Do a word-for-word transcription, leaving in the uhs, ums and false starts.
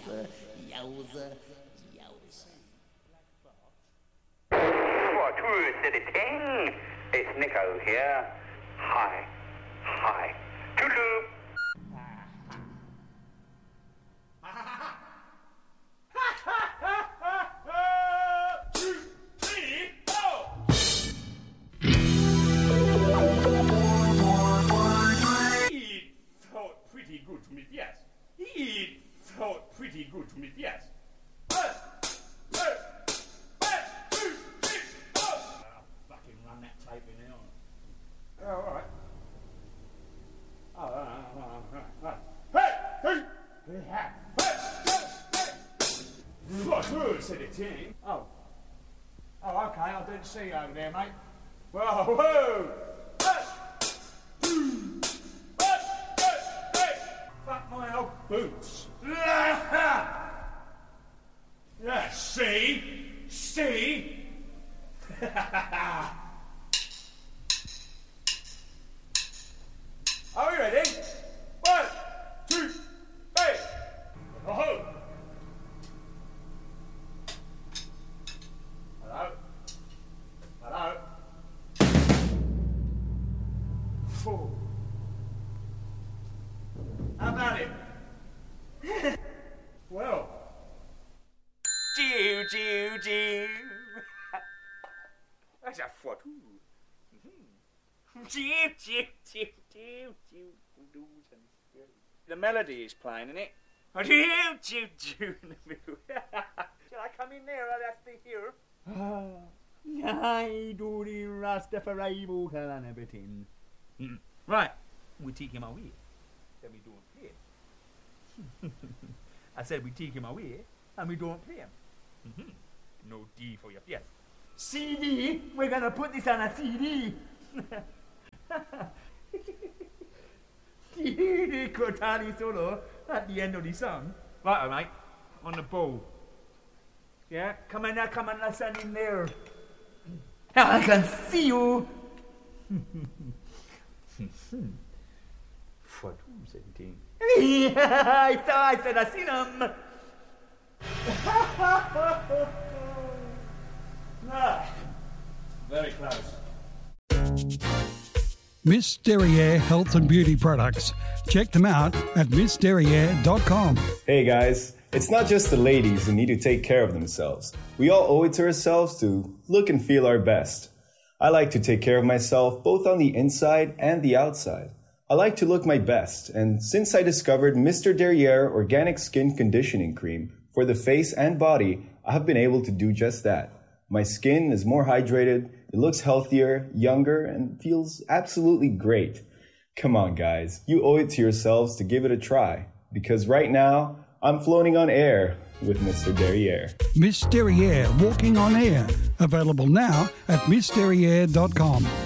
Yowza, yowza, yowza. What, who said it? Ting? It's Nico here. Hi. Hi. Toodaloo. Good to me, yes. He thought pretty good to me, yes. Uh, fucking run that tape in there. Oh, all right. Oh, all right, all right, all right. Hey, hey, hey, hey. What who said it, Tim? Oh. Oh, okay, I didn't see you over there, mate. Whoa, whoa. Fuck my old boots. Yeah, see? See? Are we ready? One, two, three. Oh. Hello? Hello? Four. How about it? Well. Jew, Jew, Jew. That's a foot. Jew, Jew, Jew, Jew, Jew. The melody is playing, isn't it? Jew, Jew, Jew in the middle. Shall I come in there? I'll have to hear. I do the Rastafari vocal and everything. Right. We take him away. Then we don't play him. I said we take him away and we don't play him. Mm-hmm. No D for your yes. C D, we're gonna put this on a C D. The Cortani solo at the end of the song. Right, mate, on the ball. Yeah, come on now, come on, listen in there. I can see you. What was seventeen? I saw, I said, I seen him. Ah, very close. Miss Derriere Health and Beauty Products. Check them out at miss derriere dot com. Hey guys, it's not just the ladies who need to take care of themselves. We all owe it to ourselves to look and feel our best. I like to take care of myself both on the inside and the outside. I like to look my best, and since I discovered Mister Derriere Organic Skin Conditioning Cream for the face and body, I have been able to do just that. My skin is more hydrated, it looks healthier, younger, and feels absolutely great. Come on guys, you owe it to yourselves to give it a try, because right now, I'm floating on air with Mister Derriere. Miss Derriere Walking on Air. Available now at miss derriere dot com.